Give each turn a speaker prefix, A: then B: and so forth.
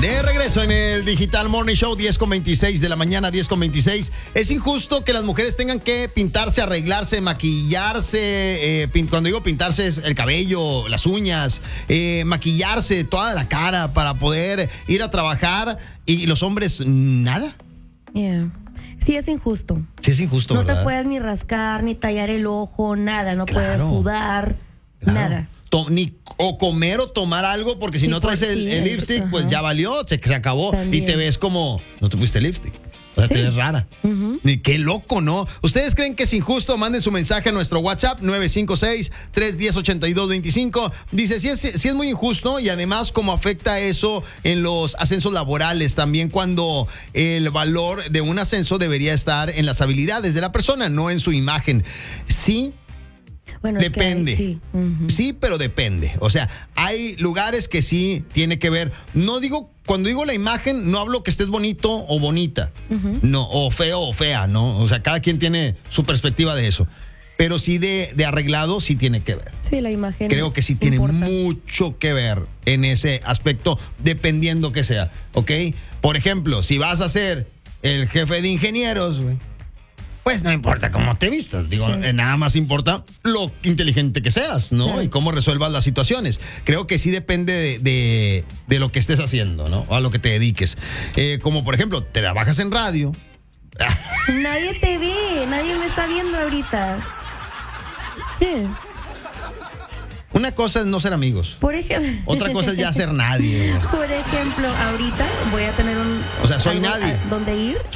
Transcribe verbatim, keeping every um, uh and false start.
A: De regreso en el Digital Morning Show, diez con veintiséis de la mañana, diez con veintiséis. Es injusto que las mujeres tengan que pintarse, arreglarse, maquillarse. Eh, pin- cuando digo pintarse es el cabello, las uñas, eh, maquillarse toda la cara para poder ir a trabajar y los hombres nada.
B: Yeah. Sí, es injusto.
A: Sí, es injusto,
B: No
A: ¿verdad?
B: te puedes ni rascar, ni tallar el ojo, nada. No
A: Claro.
B: puedes sudar,
A: Claro.
B: nada.
A: To- ni o comer o tomar algo, porque si
B: Sí,
A: no traes
B: por-
A: el,
B: sí,
A: el
B: el-
A: lipstick, pues
B: ajá.
A: ya valió, se, se acabó.
B: También.
A: Y te ves como, no te pusiste lipstick. O sea,
B: Sí.
A: te ves rara.
B: Ujú.
A: Y qué loco, ¿no? ¿Ustedes creen que es injusto? Manden su mensaje a nuestro WhatsApp nueve cinco seis, tres uno cero, ocho dos dos cinco. Dice, sí es, sí es muy injusto y además cómo afecta eso en los ascensos laborales también, cuando el valor de un ascenso debería estar en las habilidades de la persona, no en su imagen. Sí,
B: Bueno, es que hay-
A: depende.
B: sí. Ujú.
A: Sí, pero depende. O sea, hay lugares que sí tiene que ver. No digo, cuando digo la imagen, no hablo que estés bonito o bonita. No, o feo o fea, ¿no? O sea, cada quien tiene su perspectiva de eso. Pero sí de, de arreglado sí tiene que ver.
B: Sí, la imagen.
A: Creo que sí tiene
B: importa.
A: mucho que ver en ese aspecto, dependiendo que sea, ¿ok? Por ejemplo, si vas a ser el jefe de ingenieros, güey, pues no importa cómo te vistas. Digo,
B: Sí.
A: eh, nada más importa lo inteligente que seas, ¿no?
B: Claro.
A: Y cómo resuelvas las situaciones. Creo que sí depende de, de- de lo que estés haciendo, ¿no? O a lo que te dediques. Eh, como por ejemplo, trabajas en radio.
B: Nadie te ve, nadie me está viendo ahorita. Sí.
A: Una cosa es no ser amigos.
B: Por ejemplo.
A: Otra cosa es ya ser nadie, güey.
B: Por ejemplo, ahorita voy a tener un.
A: O sea, soy
B: algo
A: nadie.
B: a- ¿Dónde ir?